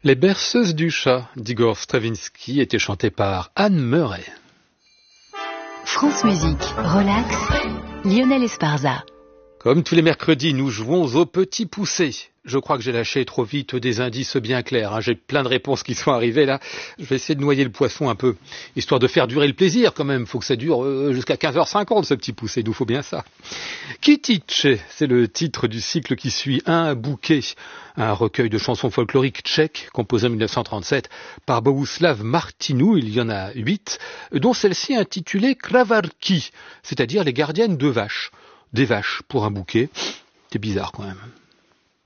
Les berceuses du chat d'Igor Stravinsky étaient chantées par Anne Murray. France Musique, relax, Lionel Esparza. Comme tous les mercredis, nous jouons au petit poussé. Je crois que j'ai lâché trop vite des indices bien clairs. J'ai plein de réponses qui sont arrivées là. Je vais essayer de noyer le poisson un peu, histoire de faire durer le plaisir quand même. Il faut que ça dure jusqu'à 15h50 ce petit poussé, il nous faut bien ça. Kytice, c'est le titre du cycle qui suit Un bouquet, un recueil de chansons folkloriques tchèques composé en 1937 par Bohuslav Martinou. Il y en a 8, dont celle-ci intitulée Kravarki, c'est-à-dire les gardiennes de vaches. Des vaches pour un bouquet, c'est bizarre quand même.